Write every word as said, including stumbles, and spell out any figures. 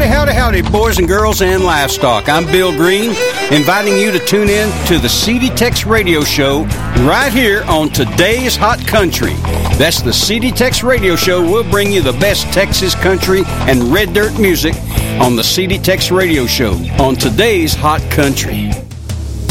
Howdy, howdy, howdy, boys and girls and livestock. I'm Bill Green, inviting you to tune in to the C D Tex Radio Show right here on Today's Hot Country. That's the C D Tex Radio Show. We'll bring you the best Texas country and red dirt music on the C D Tex Radio Show on Today's Hot Country.